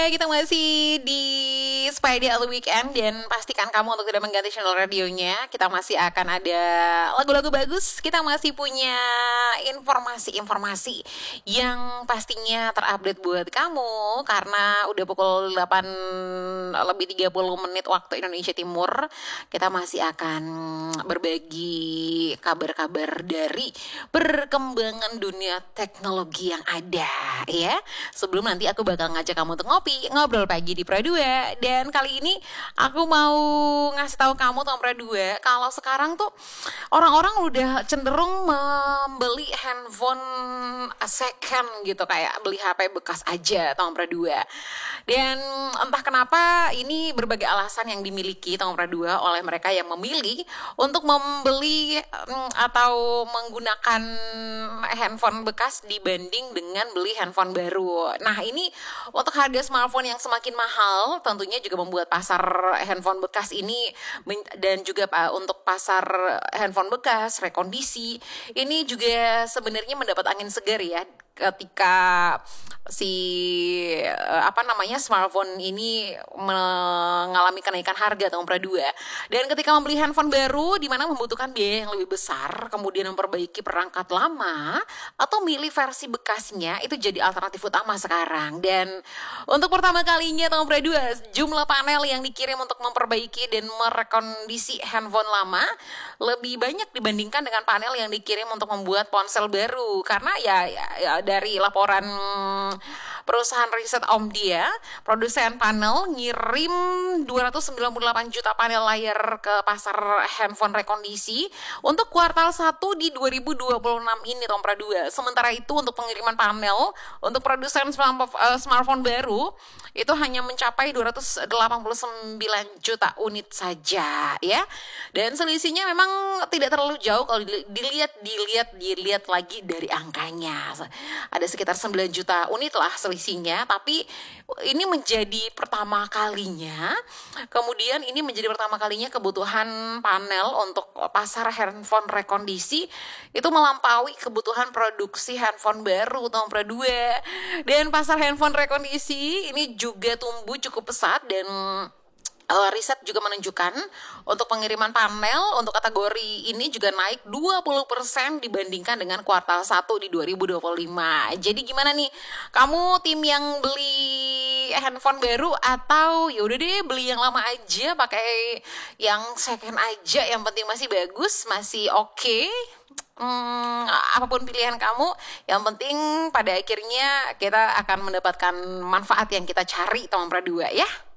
Kita masih di Spidey All Weekend dan pastikan kamu untuk tidak mengganti channel radionya. Kita masih akan ada lagu-lagu bagus. Kita masih punya informasi-informasi yang pastinya terupdate buat kamu karena udah pukul 8 lebih 30 menit waktu Indonesia Timur. Kita masih akan berbagi kabar-kabar dari perkembangan dunia teknologi yang ada ya. Sebelum nanti aku bakal ngajak kamu untuk ngobrol pagi di Pro 2. Dan kali ini aku mau ngasih tahu kamu Tom Pro 2 kalau sekarang tuh orang-orang udah cenderung membeli handphone second gitu, kayak beli HP bekas aja Tom Pro 2. Dan entah kenapa ini berbagai alasan yang dimiliki Tom Pro 2 oleh mereka yang memilih untuk membeli atau menggunakan handphone bekas dibanding dengan beli handphone baru. Nah, ini untuk harga smartphone yang semakin mahal tentunya juga membuat pasar handphone bekas ini dan juga untuk pasar handphone bekas rekondisi ini juga sebenarnya mendapat angin segar ya ketika smartphone ini mengalami kenaikan harga tahun Pro 2. Dan ketika membeli handphone baru di mana membutuhkan biaya yang lebih besar, kemudian memperbaiki perangkat lama atau milih versi bekasnya, itu jadi alternatif utama sekarang. Dan untuk pertama kalinya tahun Pro 2, jumlah panel yang dikirim untuk memperbaiki dan merekondisi handphone lama lebih banyak dibandingkan dengan panel yang dikirim untuk membuat ponsel baru. Karena ya dari laporan perusahaan riset Omdia, produsen panel ngirim 298 juta panel layar ke pasar handphone rekondisi untuk kuartal 1 di 2026 ini Tom Pro 2. Sementara itu untuk pengiriman panel untuk produsen smartphone baru itu hanya mencapai 289 juta unit saja ya. Dan selisihnya memang tidak terlalu jauh kalau dilihat lagi dari angkanya. Ada sekitar 9 juta unit lah selisihnya, tapi ini menjadi pertama kalinya kebutuhan panel untuk pasar handphone rekondisi itu melampaui kebutuhan produksi handphone baru tahun Pro 2. Dan pasar handphone rekondisi ini juga tumbuh cukup pesat dan riset juga menunjukkan untuk pengiriman panel untuk kategori ini juga naik 20% dibandingkan dengan kuartal 1 di 2025. Jadi gimana nih? Kamu tim yang beli handphone baru atau yaudah deh beli yang lama aja, pakai yang second aja, yang penting masih bagus, masih oke? Apapun pilihan kamu, yang penting pada akhirnya kita akan mendapatkan manfaat yang kita cari Tom Pro 2 ya.